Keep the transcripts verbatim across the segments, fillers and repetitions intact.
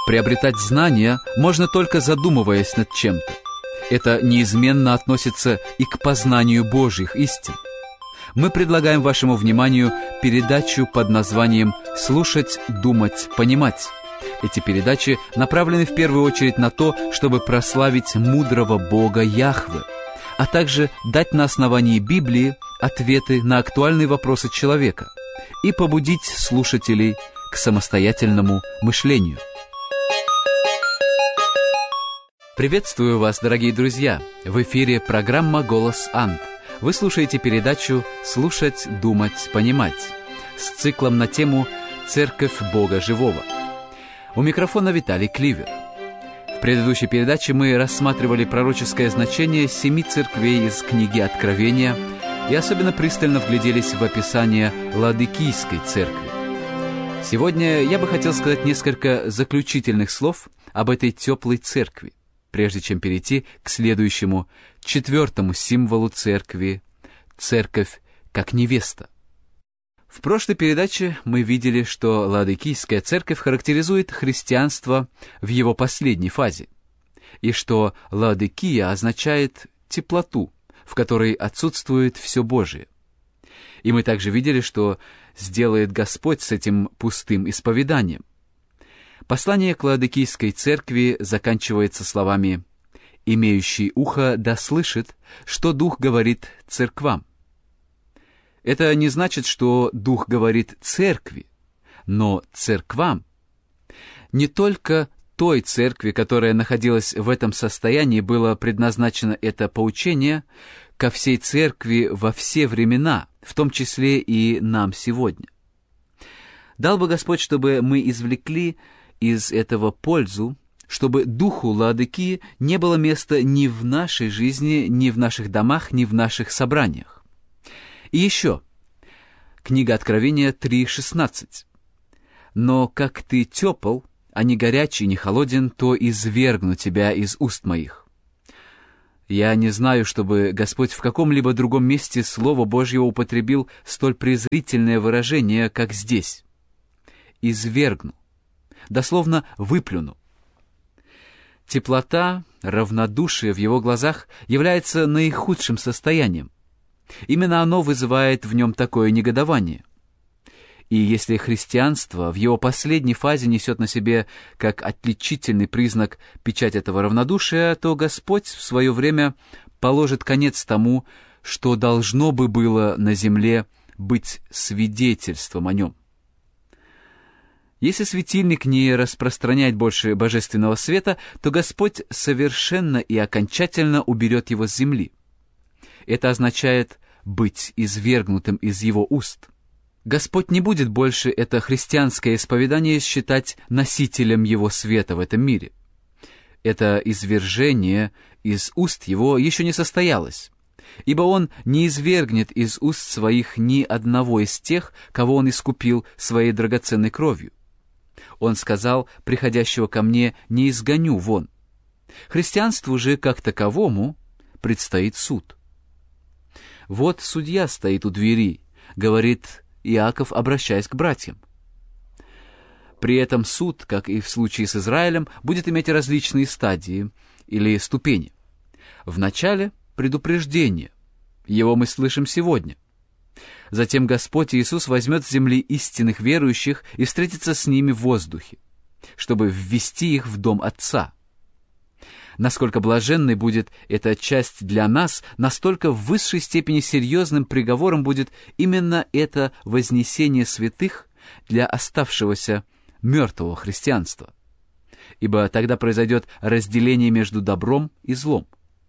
Приобретать знания можно только задумываясь над чем-то. Это неизменно относится и к познанию Божьих истин. Мы предлагаем вашему вниманию передачу под названием «Слушать, думать, понимать». Эти передачи направлены в первую очередь на то, чтобы прославить мудрого Бога Яхве, а также дать на основании Библии ответы на актуальные вопросы человека и побудить слушателей к самостоятельному мышлению. Приветствую вас, дорогие друзья! В эфире программа «Голос Анд». Вы слушаете передачу «Слушать, думать, понимать» с циклом на тему «Церковь Бога Живого». У микрофона Виталий Кливер. В предыдущей передаче мы рассматривали пророческое значение семи церквей из книги Откровения и особенно пристально вгляделись в описание Ладикийской церкви. Сегодня я бы хотел сказать несколько заключительных слов об этой теплой церкви, прежде чем перейти к следующему, четвертому символу церкви — церковь как невеста. В прошлой передаче мы видели, что Ладикийская церковь характеризует христианство в его последней фазе, и что Ладикия означает теплоту, в которой отсутствует все Божие. И мы также видели, что сделает Господь с этим пустым исповеданием. Послание к Ладикийской церкви заканчивается словами «Имеющий ухо да слышит, что Дух говорит церквам». Это не значит, что Дух говорит церкви, но церквам. Не только той церкви, которая находилась в этом состоянии, было предназначено это поучение, ко всей церкви во все времена, в том числе и нам сегодня. Дал бы Господь, чтобы мы извлекли из этого пользу, чтобы духу Ладикии не было места ни в нашей жизни, ни в наших домах, ни в наших собраниях. И еще, книга Откровения три шестнадцать. «Но как ты тепл, а не горячий, не холоден, то извергну тебя из уст моих». Я не знаю, чтобы Господь в каком-либо другом месте Слова Божьего употребил столь презрительное выражение, как здесь. «Извергну», дословно «выплюну». Теплота, равнодушие в его глазах является наихудшим состоянием. Именно оно вызывает в нем такое негодование. И если христианство в его последней фазе несет на себе как отличительный признак печать этого равнодушия, то Господь в свое время положит конец тому, что должно бы было на земле быть свидетельством о нем. Если светильник не распространяет больше божественного света, то Господь совершенно и окончательно уберет его с земли. Это означает быть извергнутым из его уст. Господь не будет больше это христианское исповедание считать носителем его света в этом мире. Это извержение из уст его еще не состоялось, ибо он не извергнет из уст своих ни одного из тех, кого он искупил своей драгоценной кровью. Он сказал: «Приходящего ко мне не изгоню вон». Христианству же как таковому предстоит суд. «Вот судья стоит у двери», — говорит Иаков, обращаясь к братьям. При этом суд, как и в случае с Израилем, будет иметь различные стадии или ступени. Вначале предупреждение. Его мы слышим сегодня. Затем Господь Иисус возьмет с земли истинных верующих и встретится с ними в воздухе, чтобы ввести их в дом Отца. Насколько блаженной будет эта часть для нас, настолько в высшей степени серьезным приговором будет именно это вознесение святых для оставшегося мертвого христианства. Ибо тогда произойдет разделение между добром и злом.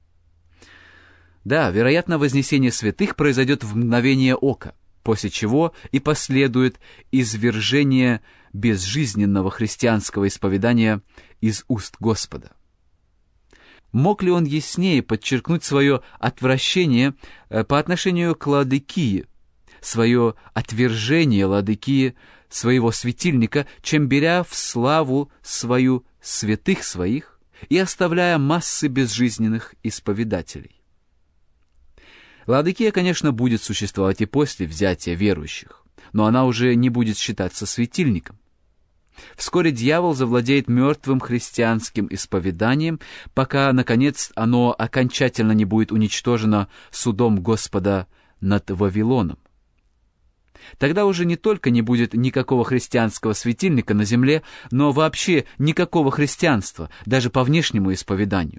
Да, вероятно, вознесение святых произойдет в мгновение ока, после чего и последует извержение безжизненного христианского исповедания из уст Господа. Мог ли он яснее подчеркнуть свое отвращение по отношению к Ладикии, свое отвержение Ладикии, своего светильника, чем беря в славу свою святых своих и оставляя массы безжизненных исповедателей? Ладикия, конечно, будет существовать и после взятия верующих, но она уже не будет считаться светильником. Вскоре дьявол завладеет мертвым христианским исповеданием, пока, наконец, оно окончательно не будет уничтожено судом Господа над Вавилоном. Тогда уже не только не будет никакого христианского светильника на земле, но вообще никакого христианства, даже по внешнему исповеданию.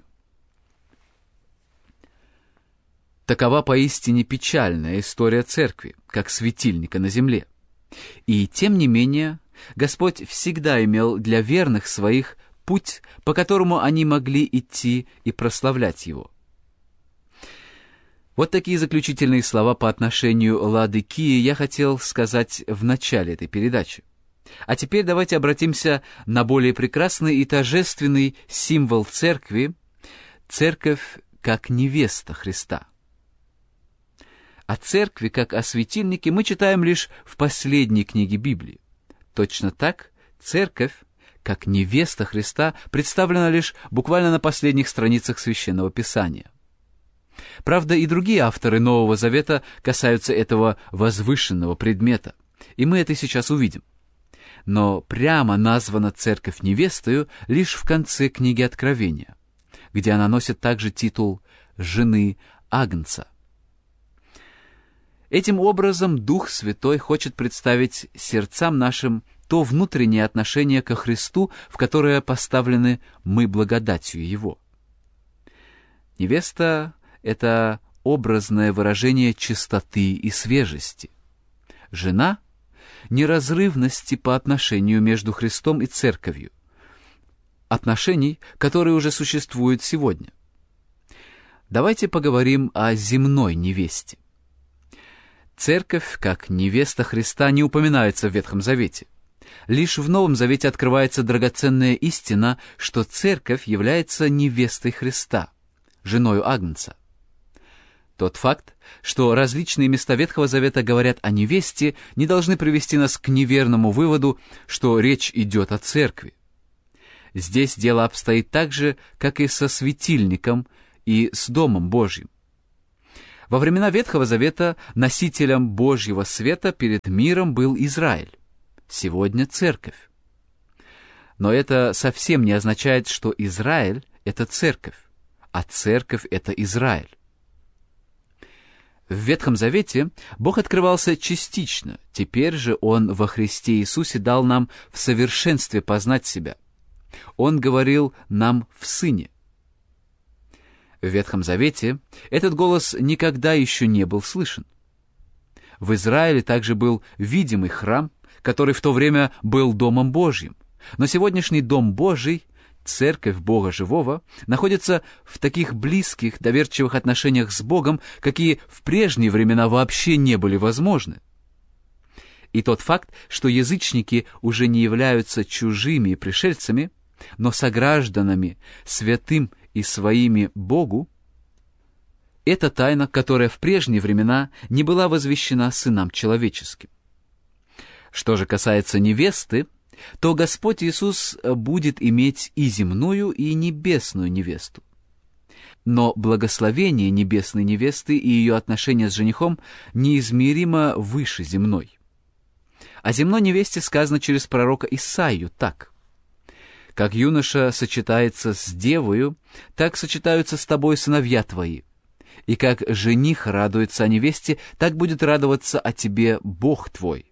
Такова поистине печальная история церкви, как светильника на земле. И тем не менее, Господь всегда имел для верных своих путь, по которому они могли идти и прославлять Его. Вот такие заключительные слова по отношению Ладыкии я хотел сказать в начале этой передачи. А теперь давайте обратимся на более прекрасный и торжественный символ церкви — церковь как невеста Христа. О церкви как о светильнике мы читаем лишь в последней книге Библии. Точно так церковь, как невеста Христа, представлена лишь буквально на последних страницах Священного Писания. Правда, и другие авторы Нового Завета касаются этого возвышенного предмета, и мы это сейчас увидим. Но прямо названа церковь невестою лишь в конце книги Откровения, где она носит также титул «жены Агнца». Этим образом Дух Святой хочет представить сердцам нашим то внутреннее отношение ко Христу, в которое поставлены мы благодатью Его. Невеста — это образное выражение чистоты и свежести. Жена — неразрывности по отношению между Христом и Церковью, отношений, которые уже существуют сегодня. Давайте поговорим о земной невесте. Церковь, как невеста Христа, не упоминается в Ветхом Завете. Лишь в Новом Завете открывается драгоценная истина, что Церковь является невестой Христа, женою Агнца. Тот факт, что различные места Ветхого Завета говорят о невесте, не должны привести нас к неверному выводу, что речь идет о Церкви. Здесь дело обстоит так же, как и со светильником и с Домом Божьим. Во времена Ветхого Завета носителем Божьего света перед миром был Израиль. Сегодня Церковь. Но это совсем не означает, что Израиль — это Церковь, а Церковь — это Израиль. В Ветхом Завете Бог открывался частично, теперь же Он во Христе Иисусе дал нам в совершенстве познать Себя. Он говорил нам в Сыне. В Ветхом Завете этот голос никогда еще не был слышен. В Израиле также был видимый храм, который в то время был Домом Божьим. Но сегодняшний Дом Божий, Церковь Бога Живого, находится в таких близких, доверчивых отношениях с Богом, какие в прежние времена вообще не были возможны. И тот факт, что язычники уже не являются чужими и пришельцами, но согражданами, святым и своими Богу, это тайна, которая в прежние времена не была возвещена сынам человеческим. Что же касается невесты, то Господь Иисус будет иметь и земную, и небесную невесту. Но благословение небесной невесты и ее отношения с женихом неизмеримо выше земной. О земной невесте сказано через пророка Исаию так: «Как юноша сочетается с девою, так сочетаются с тобой сыновья твои. И как жених радуется о невесте, так будет радоваться о тебе Бог твой».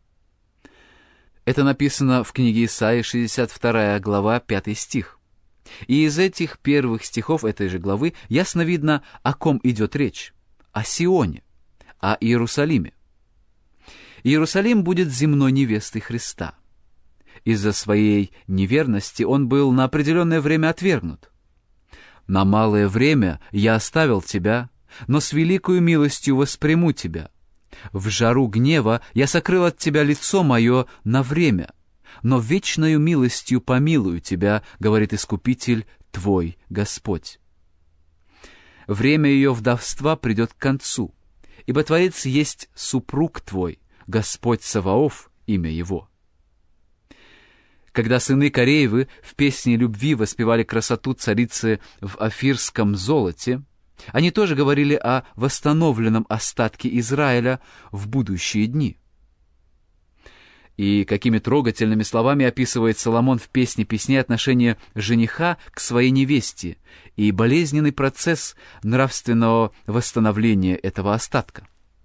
Это написано в книге Исаии, шестьдесят вторая глава, пятый стих. И из этих первых стихов этой же главы ясно видно, о ком идет речь. О Сионе, о Иерусалиме. Иерусалим будет земной невестой Христа. Из-за своей неверности он был на определенное время отвергнут. «На малое время я оставил тебя, но с великою милостью восприму тебя. В жару гнева я сокрыл от тебя лицо мое на время, но вечною милостью помилую тебя, говорит Искупитель твой Господь». Время ее вдовства придет к концу, ибо Творец есть супруг твой, Господь Саваоф, имя его. Когда сыны Кореевы в песне любви воспевали красоту царицы в офирском золоте, они тоже говорили о восстановленном остатке Израиля в будущие дни. И какими трогательными словами описывает Соломон в «Песне песней» отношение жениха к своей невесте и болезненный процесс нравственного восстановления этого остатка.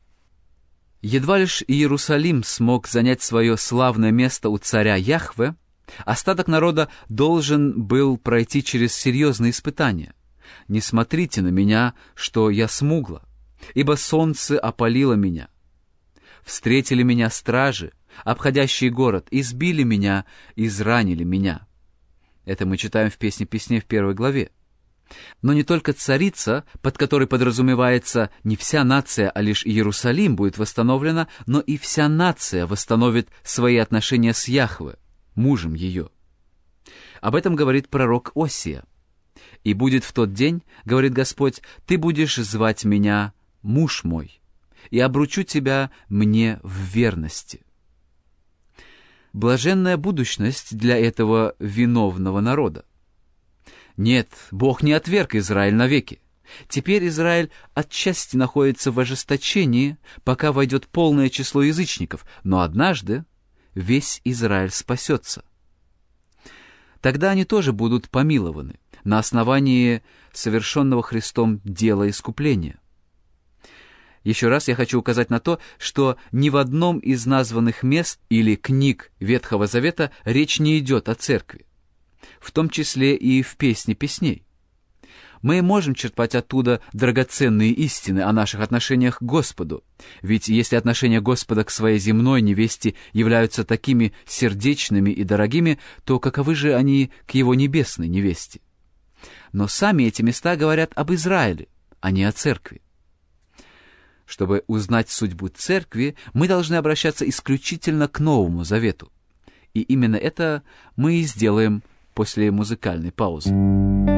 Едва лишь Иерусалим смог занять свое славное место у царя Яхве, остаток народа должен был пройти через серьезные испытания. «Не смотрите на меня, что я смугла, ибо солнце опалило меня. Встретили меня стражи, обходящие город, избили меня, изранили меня». Это мы читаем в «Песне песней» в первой главе. Но не только царица, под которой подразумевается не вся нация, а лишь Иерусалим будет восстановлена, но и вся нация восстановит свои отношения с Яхве, мужем ее. Об этом говорит пророк Осия. «И будет в тот день, — говорит Господь, — ты будешь звать меня муж мой, и обручу тебя мне в верности». Блаженная будущность для этого виновного народа. Нет, Бог не отверг Израиль навеки. Теперь Израиль отчасти находится в ожесточении, пока войдет полное число язычников, но однажды весь Израиль спасется. Тогда они тоже будут помилованы на основании совершенного Христом дела искупления. Еще раз я хочу указать на то, что ни в одном из названных мест или книг Ветхого Завета речь не идет о церкви, в том числе и в «Песне песней». Мы можем черпать оттуда драгоценные истины о наших отношениях к Господу, ведь если отношения Господа к своей земной невесте являются такими сердечными и дорогими, то каковы же они к Его небесной невесте? Но сами эти места говорят об Израиле, а не о церкви. Чтобы узнать судьбу церкви, мы должны обращаться исключительно к Новому Завету. И именно это мы и сделаем после музыкальной паузы.